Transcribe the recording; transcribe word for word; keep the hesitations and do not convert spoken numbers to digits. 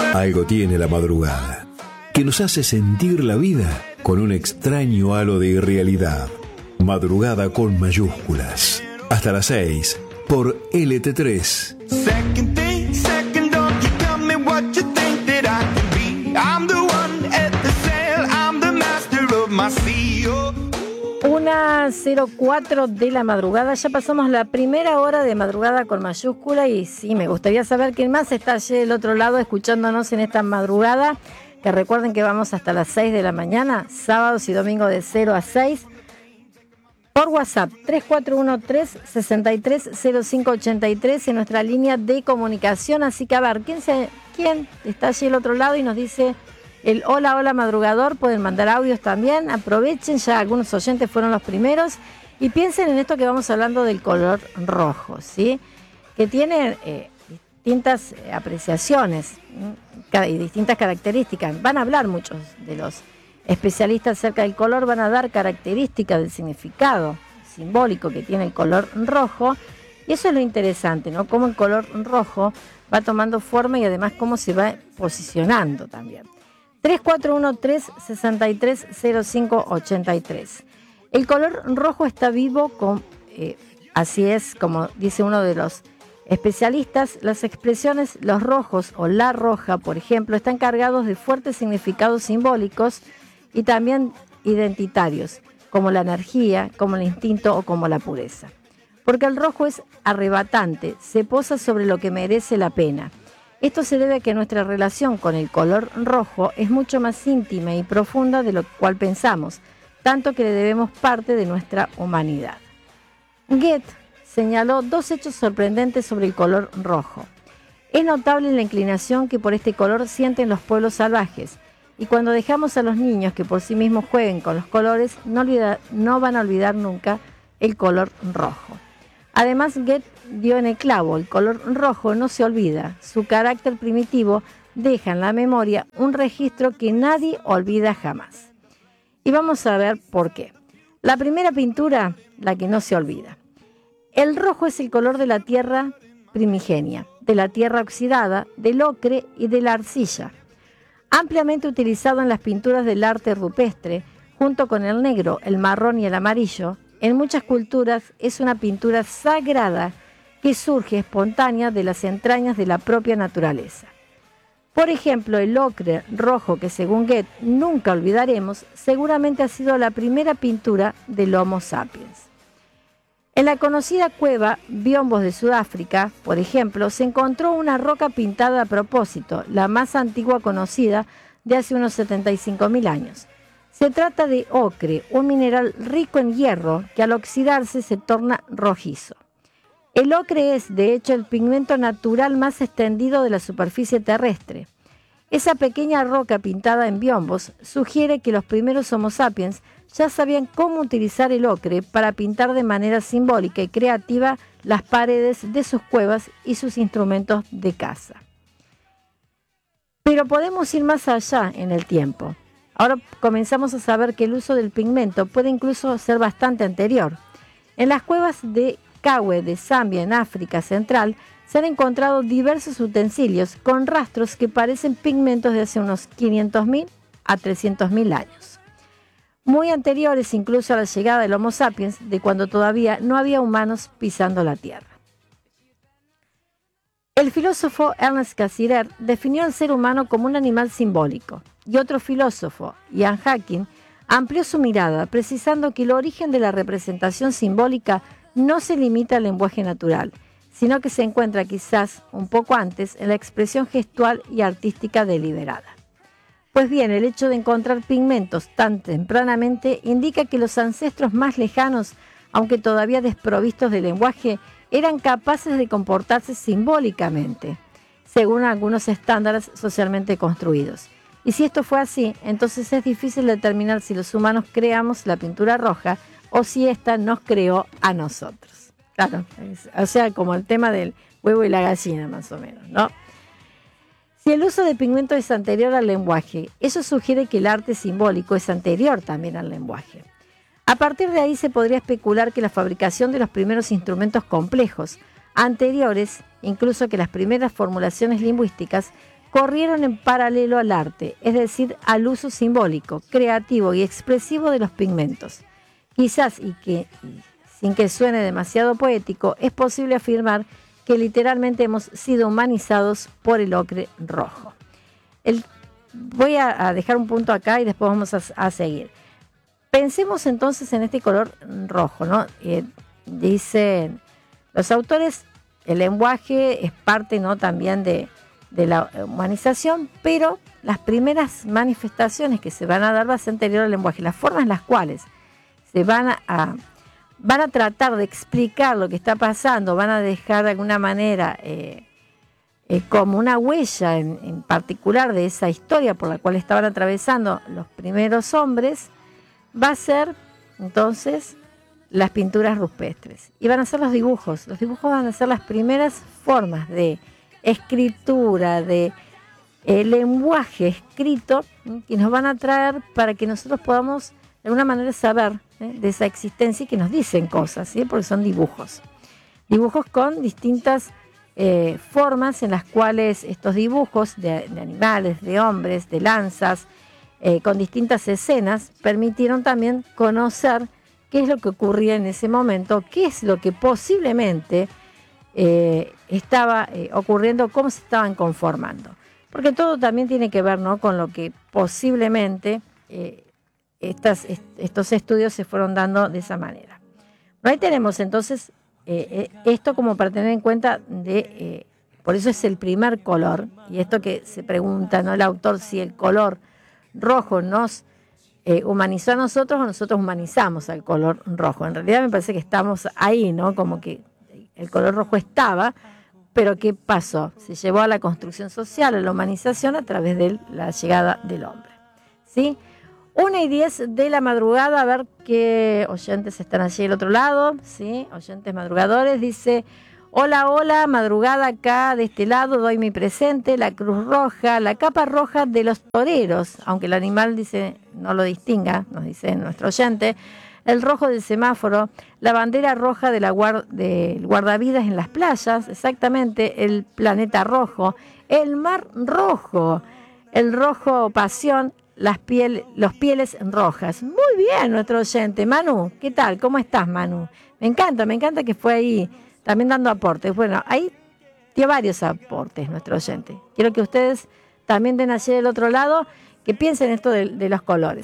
Algo tiene la madrugada, que nos hace sentir la vida con un extraño halo de irrealidad. Madrugada con mayúsculas. Hasta las seis por L T tres. Una cero cuatro de la madrugada, ya pasamos la primera hora de madrugada con mayúscula y sí, me gustaría saber quién más está allí del otro lado escuchándonos en esta madrugada, que recuerden que vamos hasta las seis de la mañana, sábados y domingos de cero a seis, por WhatsApp tres cuatro uno tres, seis tres cero cinco ocho tres en nuestra línea de comunicación, así que a ver, ¿quién, se, quién está allí del otro lado y nos dice el hola, hola madrugador? Pueden mandar audios también, aprovechen, ya algunos oyentes fueron los primeros y piensen en esto que vamos hablando del color rojo, ¿sí? Que tiene eh, distintas apreciaciones y distintas características. Van a hablar muchos de los especialistas acerca del color, van a dar características del significado simbólico que tiene el color rojo y eso es lo interesante, ¿no? Cómo el color rojo va tomando forma y además cómo se va posicionando también. tres cuatro uno tres, seis tres cero cinco ocho tres. El color rojo está vivo, con, eh, así es como dice uno de los especialistas, las expresiones los rojos o la roja, por ejemplo, están cargados de fuertes significados simbólicos y también identitarios, como la energía, como el instinto o como la pureza. Porque el rojo es arrebatante, se posa sobre lo que merece la pena. Esto se debe a que nuestra relación con el color rojo es mucho más íntima y profunda de lo cual pensamos, tanto que le debemos parte de nuestra humanidad. Goethe señaló dos hechos sorprendentes sobre el color rojo. Es notable la inclinación que por este color sienten los pueblos salvajes, y cuando dejamos a los niños que por sí mismos jueguen con los colores, no, olvida, no van a olvidar nunca el color rojo. Además, Goethe dio en el clavo, el color rojo no se olvida, su carácter primitivo deja en la memoria un registro que nadie olvida jamás. Y vamos a ver por qué. La primera pintura, la que no se olvida. El rojo es el color de la tierra primigenia, de la tierra oxidada, del ocre y de la arcilla. Ampliamente utilizado en las pinturas del arte rupestre, junto con el negro, el marrón y el amarillo, en muchas culturas es una pintura sagrada que surge espontánea de las entrañas de la propia naturaleza. Por ejemplo, el ocre rojo, que según Goethe nunca olvidaremos, seguramente ha sido la primera pintura del Homo sapiens. En la conocida cueva Biombos de Sudáfrica, por ejemplo, se encontró una roca pintada a propósito, la más antigua conocida de hace unos setenta y cinco mil años. Se trata de ocre, un mineral rico en hierro que al oxidarse se torna rojizo. El ocre es, de hecho, el pigmento natural más extendido de la superficie terrestre. Esa pequeña roca pintada en biombos sugiere que los primeros Homo sapiens ya sabían cómo utilizar el ocre para pintar de manera simbólica y creativa las paredes de sus cuevas y sus instrumentos de caza. Pero podemos ir más allá en el tiempo. Ahora comenzamos a saber que el uso del pigmento puede incluso ser bastante anterior. En las cuevas de Kawe de Zambia, en África Central, se han encontrado diversos utensilios con rastros que parecen pigmentos de hace unos quinientos mil a trescientos mil años. Muy anteriores incluso a la llegada del Homo sapiens, de cuando todavía no había humanos pisando la tierra. El filósofo Ernest Cassirer definió al ser humano como un animal simbólico, y otro filósofo, Ian Hacking, amplió su mirada, precisando que el origen de la representación simbólica no se limita al lenguaje natural, sino que se encuentra quizás un poco antes en la expresión gestual y artística deliberada. Pues bien, el hecho de encontrar pigmentos tan tempranamente indica que los ancestros más lejanos, aunque todavía desprovistos de lenguaje, eran capaces de comportarse simbólicamente, según algunos estándares socialmente construidos. Y si esto fue así, entonces es difícil determinar si los humanos creamos la pintura roja o si ésta nos creó a nosotros. Claro, es, o sea, como el tema del huevo y la gallina, más o menos, ¿no? Si el uso de pigmentos es anterior al lenguaje, eso sugiere que el arte simbólico es anterior también al lenguaje. A partir de ahí se podría especular que la fabricación de los primeros instrumentos complejos, anteriores incluso que las primeras formulaciones lingüísticas, corrieron en paralelo al arte, es decir, al uso simbólico, creativo y expresivo de los pigmentos. Quizás, y que sin que suene demasiado poético, es posible afirmar que literalmente hemos sido humanizados por el ocre rojo. El, voy a, a dejar un punto acá y después vamos a, a seguir. Pensemos entonces en este color rojo, ¿no? Eh, dicen los autores, el lenguaje es parte, ¿no?, también de, de la humanización, pero las primeras manifestaciones que se van a dar va a ser anterior al lenguaje, las formas en las cuales se van a, a van a tratar de explicar lo que está pasando, van a dejar de alguna manera eh, eh, como una huella en, en particular de esa historia por la cual estaban atravesando los primeros hombres, va a ser entonces las pinturas rupestres y van a ser los dibujos. Los dibujos van a ser las primeras formas de escritura, de eh, lenguaje escrito, ¿sí?, que nos van a traer para que nosotros podamos de alguna manera saber ¿eh? de esa existencia y que nos dicen cosas, ¿sí?, porque son dibujos. Dibujos con distintas eh, formas en las cuales estos dibujos de, de animales, de hombres, de lanzas, eh, con distintas escenas, permitieron también conocer qué es lo que ocurría en ese momento, qué es lo que posiblemente eh, estaba eh, ocurriendo, cómo se estaban conformando. Porque todo también tiene que ver, ¿no?, con lo que posiblemente eh, Estas, estos estudios se fueron dando de esa manera. Ahí tenemos entonces eh, eh, esto como para tener en cuenta, de, eh, por eso es el primer color, y esto que se pregunta, ¿no?, el autor, si el color rojo nos eh, humanizó a nosotros o nosotros humanizamos al color rojo. En realidad me parece que estamos ahí, ¿no?, como que el color rojo estaba, pero ¿qué pasó? Se llevó a la construcción social, a la humanización a través de la llegada del hombre, ¿sí? Una y diez de la madrugada, a ver qué oyentes están allí del otro lado, ¿sí? Oyentes madrugadores, dice, hola, hola, madrugada acá de este lado, doy mi presente, la cruz roja, la capa roja de los toreros, aunque el animal, dice, no lo distinga, nos dice nuestro oyente, el rojo del semáforo, la bandera roja de la guard- del guardavidas en las playas, exactamente, el planeta rojo, el mar rojo, el rojo pasión, Las piel, los pieles rojas. Muy bien, nuestro oyente. Manu, ¿qué tal? ¿Cómo estás, Manu? Me encanta, me encanta que fue ahí también dando aportes. Bueno, ahí tiene varios aportes nuestro oyente. Quiero que ustedes también den allí del otro lado, que piensen esto de, de los colores.